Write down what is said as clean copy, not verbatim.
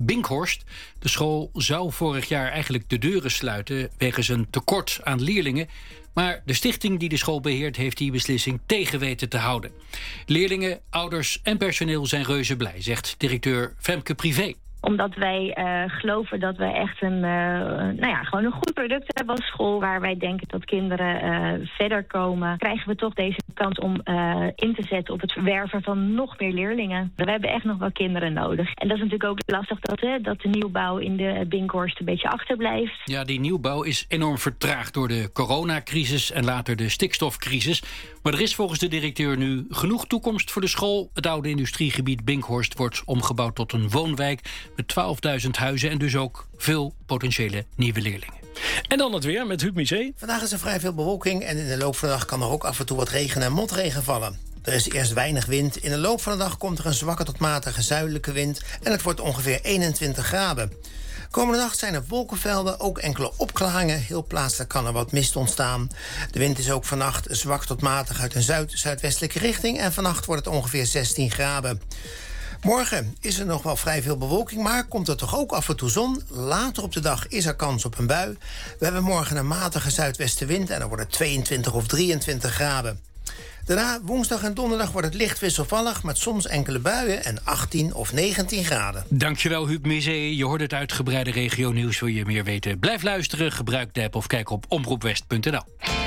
Binkhorst. De school zou vorig jaar eigenlijk de deuren sluiten wegens een tekort aan leerlingen. Maar de stichting die de school beheert heeft die beslissing tegen weten te houden. Leerlingen, ouders en personeel zijn reuze blij, zegt directeur Femke Privé. Omdat wij geloven dat we echt gewoon een goed product hebben als school, waar wij denken dat kinderen verder komen, krijgen we toch deze kans om in te zetten op het verwerven van nog meer leerlingen. We hebben echt nog wel kinderen nodig. En dat is natuurlijk ook lastig dat de nieuwbouw in de Binkhorst een beetje achterblijft. Ja, die nieuwbouw is enorm vertraagd door de coronacrisis en later de stikstofcrisis. Maar er is volgens de directeur nu genoeg toekomst voor de school. Het oude industriegebied Binkhorst wordt omgebouwd tot een woonwijk met 12.000 huizen en dus ook veel potentiële nieuwe leerlingen. En dan het weer met Huub Miché. Vandaag is er vrij veel bewolking en in de loop van de dag kan er ook af en toe wat regen en motregen vallen. Er is eerst weinig wind. In de loop van de dag komt er een zwakke tot matige zuidelijke wind en het wordt ongeveer 21 graden. Komende nacht zijn er wolkenvelden, ook enkele opklaringen. Heel plaatselijk kan er wat mist ontstaan. De wind is ook vannacht zwak tot matig uit een zuidwestelijke richting en vannacht wordt het ongeveer 16 graden. Morgen is er nog wel vrij veel bewolking, maar komt er toch ook af en toe zon. Later op de dag is er kans op een bui. We hebben morgen een matige zuidwestenwind en dan wordt het 22 of 23 graden. Daarna, woensdag en donderdag, wordt het licht wisselvallig met soms enkele buien en 18 of 19 graden. Dankjewel, Huub Miché. Je hoort het uitgebreide regionieuws. Wil je meer weten? Blijf luisteren, gebruik de app of kijk op omroepwest.nl.